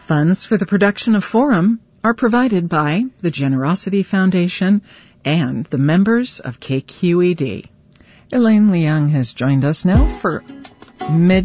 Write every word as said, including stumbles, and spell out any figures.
Funds for the production of Forum are provided by the Generosity Foundation and the members of K Q E D. Elaine Leung has joined us now for Mid